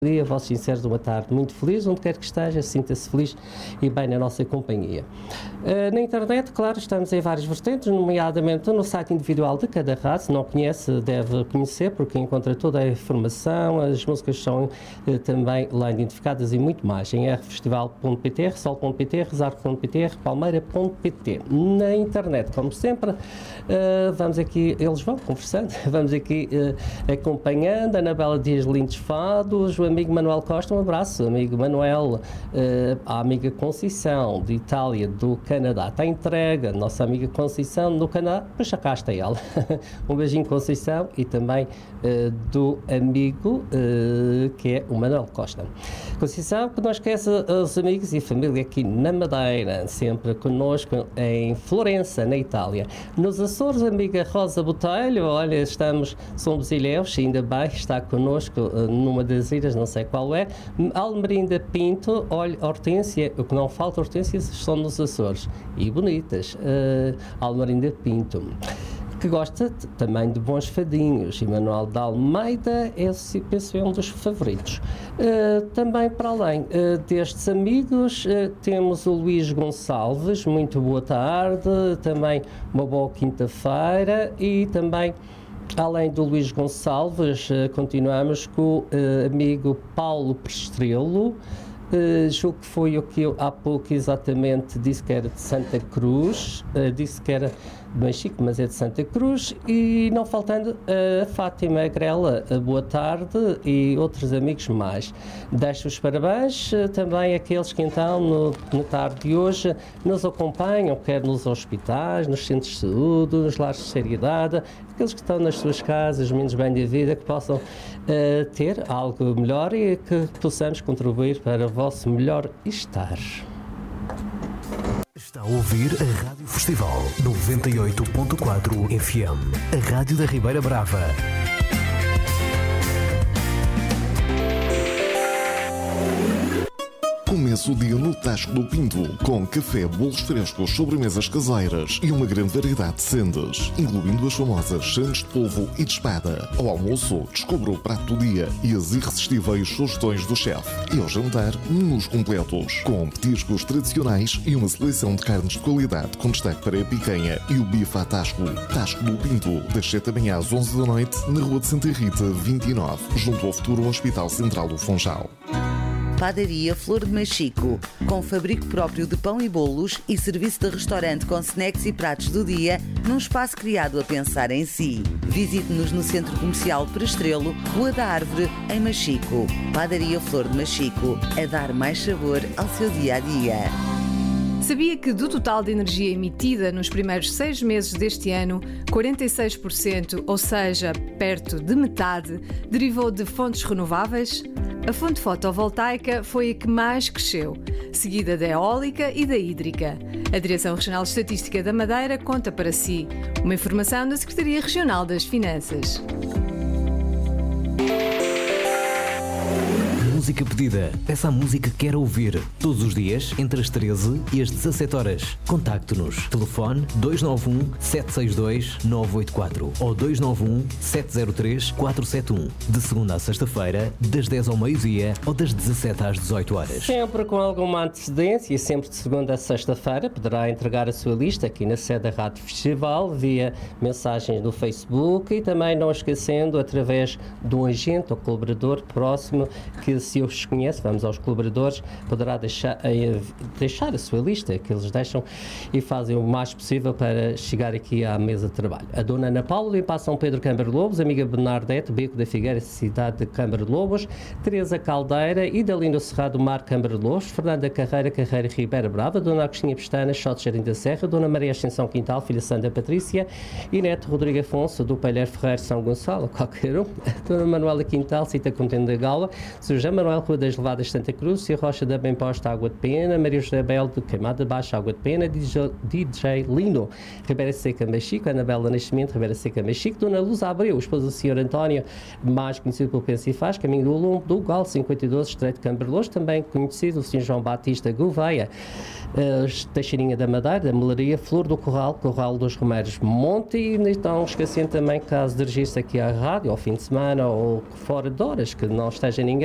dia, vossos sinceros, uma tarde muito feliz, onde quer que esteja, sinta-se feliz e bem na nossa companhia. Na internet, claro, estamos em várias vertentes, nomeadamente no site individual de cada rádio. Se não conhece, deve conhecer, porque encontra toda a informação, as músicas são também lá identificadas e muito mais, em rfestival.pt, resol.pt, rezar.pt, repalmeira.pt. Na internet, como sempre, vamos aqui, eles vão conversando, vamos aqui acompanhando, Anabela Dias Lindes Fados, o amigo Manuel Costa, um abraço, amigo Manuel, a amiga Conceição, de Itália, do Canadá, está entregue, nossa amiga Conceição, no Canadá, mas já cá está ela. Um beijinho, Conceição, e também do amigo que é o Manuel Costa. Conceição, que não esquece os amigos e família aqui na Madeira, sempre connosco em Florença, na Itália. Nos Açores, amiga Rosa Botelho, olha, somos ilhéus, ainda bem, está connosco numa das ilhas, não sei qual é. Almerinda Pinto, olha, Hortência, o que não falta, Hortências são nos Açores, e bonitas. Almerinda Pinto, que gosta também de bons fadinhos, e Manuel de Almeida, esse penso é um dos favoritos. Também para além destes amigos, temos o Luís Gonçalves, muito boa tarde, também uma boa quinta-feira, e também, além do Luís Gonçalves, continuamos com o amigo Paulo Prestrelo, julgo que foi o que eu há pouco exatamente disse que era de Santa Cruz, disse que era de Mexico, mas é de Santa Cruz, e não faltando a Fátima Grela, boa tarde, e outros amigos mais. Deixo os parabéns também àqueles que então, no tarde de hoje, nos acompanham, quer nos hospitais, nos centros de saúde, nos lares de seriedade, aqueles que estão nas suas casas, menos bem da vida, que possam ter algo melhor e que possamos contribuir para o vosso melhor estar. Está a ouvir a Rádio Festival 98.4 FM, a Rádio da Ribeira Brava. Começa o dia no Tasco do Pinto, com café, bolos frescos, sobremesas caseiras e uma grande variedade de sendas, incluindo as famosas sandes de polvo e de espada. Ao almoço, descubra o prato do dia e as irresistíveis sugestões do chefe. E ao jantar, menus completos, com petiscos tradicionais e uma seleção de carnes de qualidade, com destaque para a picanha e o bife à Tasco. Tasco do Pinto, das 7 da manhã às 11 da noite, na Rua de Santa Rita, 29, junto ao futuro Hospital Central do Funchal. Padaria Flor de Machico, com fabrico próprio de pão e bolos e serviço de restaurante com snacks e pratos do dia, num espaço criado a pensar em si. Visite-nos no Centro Comercial Prestrelo, Rua da Árvore, em Machico. Padaria Flor de Machico, a dar mais sabor ao seu dia-a-dia. Sabia que do total de energia emitida nos primeiros 6 meses deste ano, 46%, ou seja, perto de metade, derivou de fontes renováveis? A fonte fotovoltaica foi a que mais cresceu, seguida da eólica e da hídrica. A Direção Regional de Estatística da Madeira conta para si. Uma informação da Secretaria Regional das Finanças. Música pedida. Peça a música que quer ouvir. Todos os dias, entre as 13 e as 17 horas. Contacte-nos. Telefone 291-762-984 ou 291-703-471. De segunda à sexta-feira, das 10 ao meio-dia ou das 17 às 18 horas. Sempre com alguma antecedência e sempre de segunda a sexta-feira poderá entregar a sua lista aqui na sede da Rádio Festival via mensagens no Facebook e também não esquecendo através de um agente ou colaborador próximo que se os conhece, vamos aos colaboradores, poderá deixar a sua lista, que eles deixam e fazem o mais possível para chegar aqui à mesa de trabalho. A dona Ana Paula, em São Pedro Câmara de Lobos, amiga Bernadette, Beco da Figueira, cidade de Câmara de Lobos, Teresa Caldeira e Dalino Cerrado Mar, Câmara de Lobos, Fernanda Carreira Ribeira Brava, Dona Agostinha Pestana, Xotes Jardim da Serra, Dona Maria Ascensão Quintal, Filha Santa Patrícia, Inete Rodrigo Afonso, do Palheiro Ferreiro São Gonçalo, qualquer um, Dona Manuela Quintal, Cita Contente da Gala, Sr. Manuel Rua das Levadas Santa Cruz, Cia Rocha da Bem Posta, Água de Pena, Maria José Bel de Queimada de Baixo, Água de Pena, DJ Lindo, Ribeira Seca Machico, Anabela Nascimento, Ribeira Seca Machico, Dona Luz Abreu, esposa do Sr. António, mais conhecido pelo Pensa e Faz, Caminho do Lombo, do Gal, 52, Estreito de Camberloz, também conhecido o Sr. João Batista Gouveia, Teixeirinha da Madeira, da Melaria, Flor do Corral, Corral dos Romeiros Monte, e então esquecendo também, caso dirigisse aqui à rádio, ao fim de semana ou fora de horas, que não esteja ninguém, não se esqueça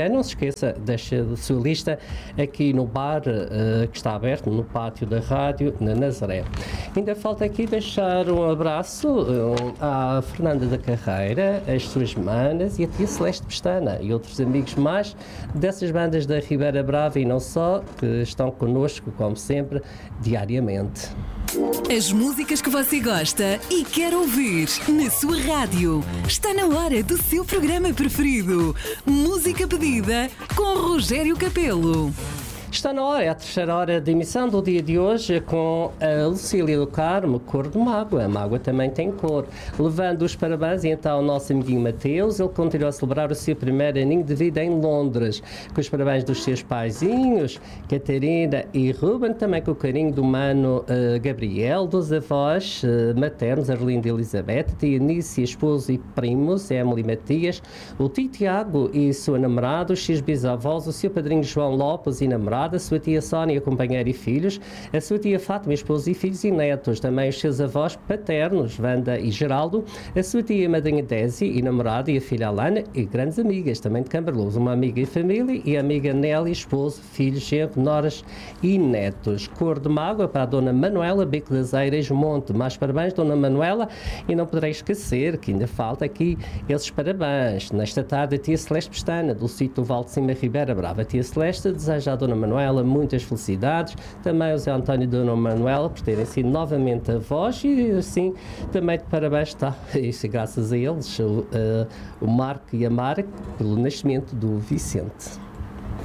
esqueça, deixa a sua lista aqui no bar que está aberto, no pátio da rádio, na Nazaré. Ainda falta aqui deixar um abraço à Fernanda da Carreira, as suas manas e a tia Celeste Pestana e outros amigos mais dessas bandas da Ribeira Brava e não só, que estão connosco, como sempre, diariamente. As músicas que você gosta e quer ouvir na sua rádio. Está na hora do seu programa preferido. Música pedida com Rogério Capelo. Está na hora, é a terceira hora de emissão do dia de hoje com a Lucília do Carmo, Cor de Mágoa. A mágoa também tem cor. Levando os parabéns então ao nosso amiguinho Mateus, ele continua a celebrar o seu primeiro aninho de vida em Londres. Com os parabéns dos seus paizinhos, Catarina e Ruben, também com o carinho do mano Gabriel, dos avós maternos, Arlindo e Elizabeth, tia Nícia, esposo e primos, Emily e Matias, o tio Tiago e sua namorada, os seus bisavós, o seu padrinho João Lopes e namorada, a sua tia Sónia, companheira e filhos, a sua tia Fátima, esposa e filhos e netos, também os seus avós paternos, Wanda e Geraldo, a sua tia madrinha Desi e namorada e a filha Alana e grandes amigas, também de Camberluz, uma amiga e família e a amiga Nelly, esposo, filhos, genro, noras e netos. Cor de mágoa para a dona Manuela, Beco das Eiras, Monte. Mais parabéns, dona Manuela, e não poderei esquecer que ainda falta aqui esses parabéns. Nesta tarde, a tia Celeste Pestana, do sítio do Val de Cima, Ribeira Brava. A tia Celeste deseja à dona Manuela muitas felicidades, também ao Zé António e Dona Manuela por terem sido novamente avós e assim também de parabéns está, isso graças a eles, o Marco e a Mara pelo nascimento do Vicente.